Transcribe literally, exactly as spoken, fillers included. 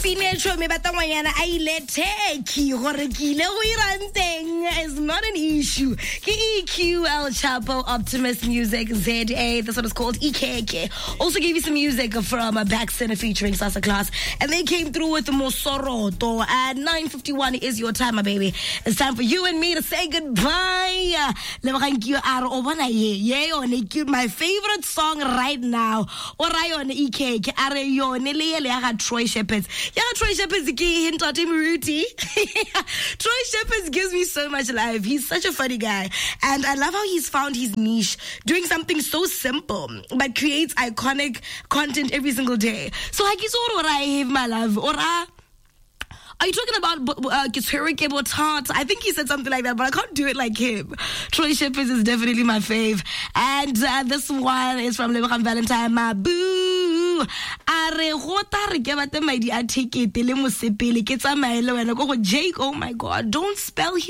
Pinetro me batangwanyana a ile teki gore ke ile go iranteng is not an issue. Ke E Q, El Chapo, Optimus Music, Z A. This one is called E K K. Also gave you some music from uh, Back Center featuring Sasa Class, and they came through with Mosoroto. At nine fifty-one is your time, my baby. It's time for you and me to say goodbye. My favorite song right now. Orayon E K K. Are Troy Shepherds. Yeah, Troy Shepherds hint at him Ruti. Troy Shepherds gives me so much life. He's such a funny guy. And I love how he's found his niche, doing something so simple, but creates iconic content every single day. So I guess what I have, my love. Ora. Are you talking about uh, I think he said something like that, but I can't do it like him. Troy Shepherds is definitely my fave. And uh, this one is from Lebogang Valentine, my boo. Are gota re ke bate madi a ticket le mosepele ke tsamaele wena go Jake. Oh my God, don't spell his